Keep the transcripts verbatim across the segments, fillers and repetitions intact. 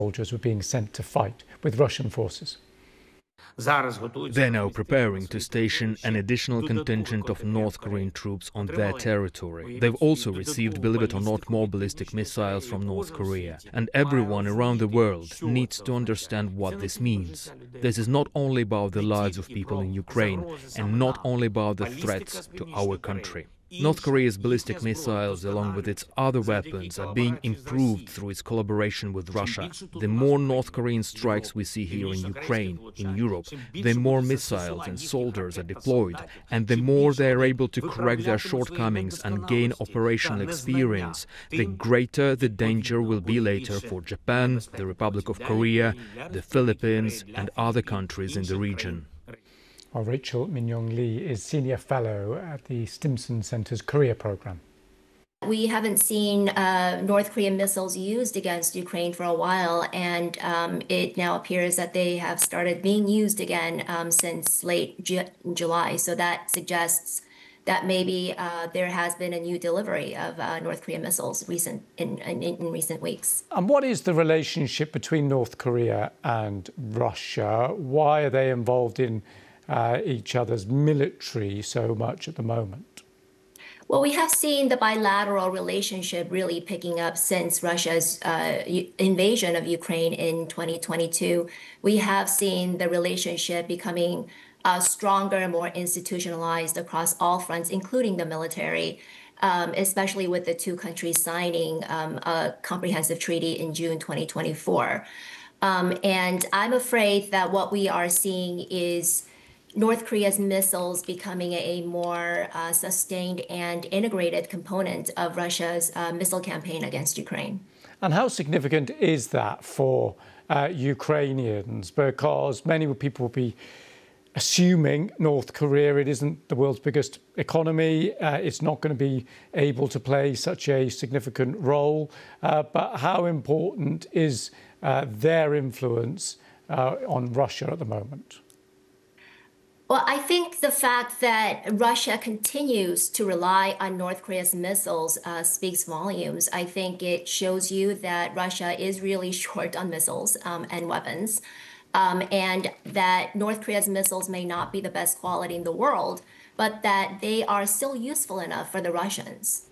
soldiers were being sent to fight with Russian forces. They're now preparing to station an additional contingent of North Korean troops on their territory. They've also received, believe it or not, more ballistic missiles from North Korea. And everyone around the world needs to understand what this means. This is not only about the lives of people in Ukraine and not only about the threats to our country. North Korea's ballistic missiles, along with its other weapons, are being improved through its collaboration with Russia. The more North Korean strikes we see here in Ukraine, in Europe, the more missiles and soldiers are deployed, and the more they are able to correct their shortcomings and gain operational experience, the greater the danger will be later for Japan, the Republic of Korea, the Philippines, and other countries in the region. Well, Rachel Min-Young Lee is Senior Fellow at the Stimson Center's Korea Program. We haven't seen uh, North Korean missiles used against Ukraine for a while, and um, it now appears that they have started being used again um, since late Ju- July. So that suggests that maybe uh, there has been a new delivery of uh, North Korean missiles recent in, in, in recent weeks. And what is the relationship between North Korea and Russia? Why are they involved in Uh, each other's military so much at the moment? Well, we have seen the bilateral relationship really picking up since Russia's uh, invasion of Ukraine in twenty twenty-two. We have seen the relationship becoming uh, stronger, more institutionalized across all fronts, including the military, um, especially with the two countries signing um, a comprehensive treaty in June twenty twenty-four. Um, and I'm afraid that what we are seeing is North Korea's missiles becoming a more uh, sustained and integrated component of Russia's uh, missile campaign against Ukraine. And how significant is that for uh, Ukrainians? Because many people will be assuming North Korea, it isn't the world's biggest economy. Uh, it's not going to be able to play such a significant role. Uh, but how important is uh, their influence uh, on Russia at the moment? Well, I think the fact that Russia continues to rely on North Korea's missiles uh, speaks volumes. I think it shows you that Russia is really short on missiles um, and weapons, um, and that North Korea's missiles may not be the best quality in the world, but that they are still useful enough for the Russians.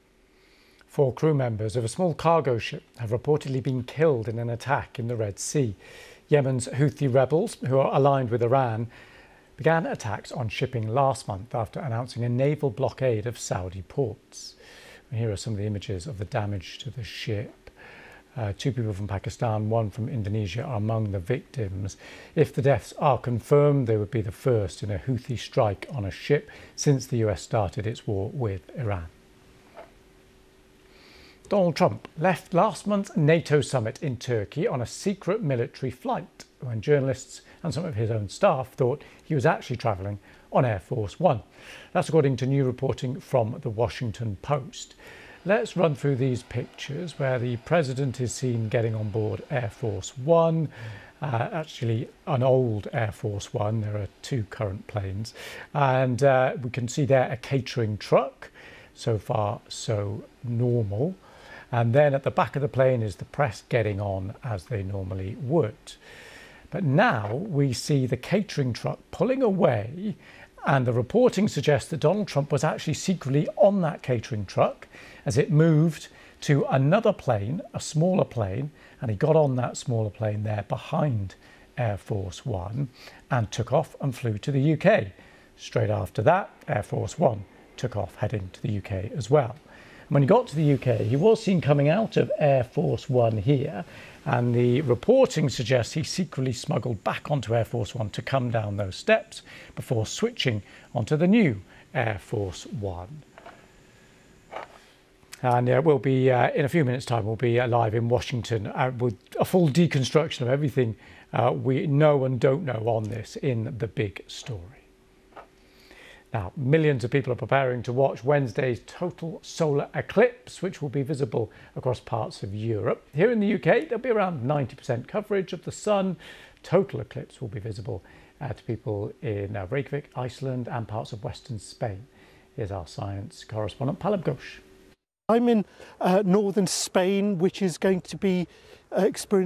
Four crew members of a small cargo ship have reportedly been killed in an attack in the Red Sea. Yemen's Houthi rebels, who are aligned with Iran, began attacks on shipping last month after announcing a naval blockade of Saudi ports. And here are some of the images of the damage to the ship. Uh, two people from Pakistan, one from Indonesia are among the victims. If the deaths are confirmed, they would be the first in a Houthi strike on a ship since the U S started its war with Iran. Donald Trump left last month's NATO summit in Turkey on a secret military flight when journalists and some of his own staff thought he was actually travelling on Air Force One. That's according to new reporting from the Washington Post. Let's run through these pictures where the president is seen getting on board Air Force One, uh, actually an old Air Force One. There are two current planes. And uh, we can see there a catering truck. So far, so normal. And then at the back of the plane is the press getting on as they normally would. But now we see the catering truck pulling away, and the reporting suggests that Donald Trump was actually secretly on that catering truck as it moved to another plane, a smaller plane, and he got on that smaller plane there behind Air Force One and took off and flew to the U K. Straight after that, Air Force One took off heading to the U K as well. When he got to the U K, he was seen coming out of Air Force One here, and the reporting suggests he secretly smuggled back onto Air Force One to come down those steps before switching onto the new Air Force One. And uh, we'll be, uh, in a few minutes' time, we'll be uh, live in Washington uh, with a full deconstruction of everything uh, we know and don't know on this in The Big Story. Now, millions of people are preparing to watch Wednesday's total solar eclipse, which will be visible across parts of Europe. Here in the U K, there'll be around ninety percent coverage of the sun. Total eclipse will be visible uh, to people in uh, Reykjavik, Iceland, and parts of western Spain. Here's our science correspondent, Palab Ghosh. I'm in uh, northern Spain, which is going to be uh, experiencing